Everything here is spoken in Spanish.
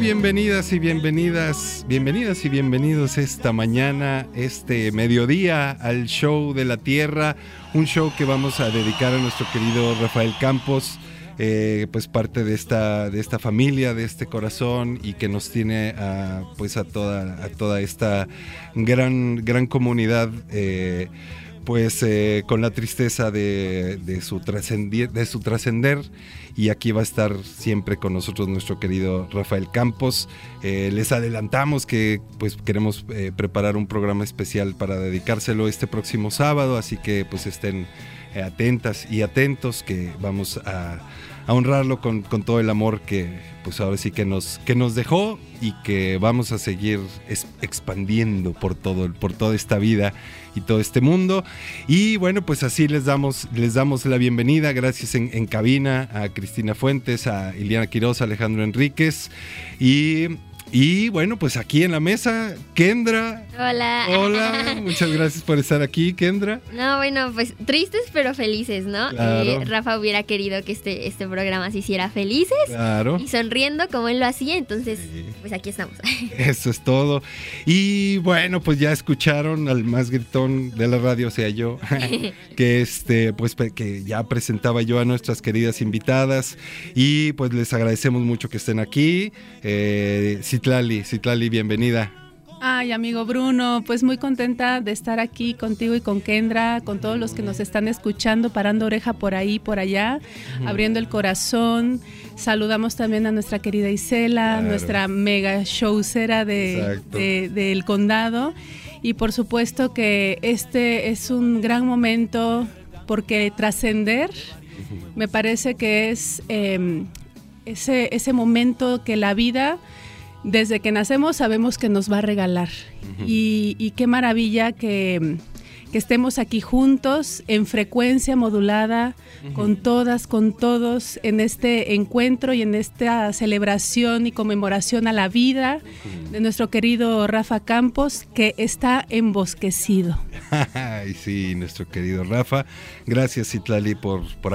bienvenidas y bienvenidos esta mañana, este mediodía al Show de la Tierra, un show que vamos a dedicar a nuestro querido Rafael Campos, pues parte de esta familia, de este corazón, y que nos tiene a toda esta gran comunidad, con la tristeza de su trascender. Y aquí va a estar siempre con nosotros nuestro querido Rafael Campos. Les adelantamos que pues queremos preparar un programa especial para dedicárselo este próximo sábado, así que pues estén atentas y atentos, que vamos a honrarlo con todo el amor que pues ahora sí que nos dejó, y que vamos a seguir expandiendo por toda esta vida y todo este mundo. Y bueno, pues así les damos la bienvenida. Gracias en cabina a Cristina Fuentes, a Iliana Quiroz, a Alejandro Enríquez, y bueno, pues aquí en la mesa, Kendra. Hola, muchas gracias por estar aquí, Kendra. No, bueno, pues tristes pero felices, ¿no? Claro. Rafa hubiera querido que este programa se hiciera felices, claro, y sonriendo como él lo hacía, entonces sí, pues aquí estamos. Eso es todo. Y bueno, pues ya escucharon al más gritón de la radio, o sea yo, que ya presentaba yo a nuestras queridas invitadas, y pues les agradecemos mucho que estén aquí. Citlali, bienvenida. Ay, amigo Bruno, pues muy contenta de estar aquí contigo y con Kendra, con todos los que nos están escuchando, parando oreja por ahí, por allá, abriendo el corazón. Saludamos también a nuestra querida Isela, claro, nuestra mega showcera del condado. Y por supuesto que este es un gran momento, porque trascender me parece que es ese momento que la vida, desde que nacemos, sabemos que nos va a regalar. Y qué maravilla que estemos aquí juntos, en frecuencia modulada, con todas, con todos, en este encuentro y en esta celebración y conmemoración a la vida de nuestro querido Rafa Campos, que está embosquecido. Ay, sí, nuestro querido Rafa. Gracias, Citlali, por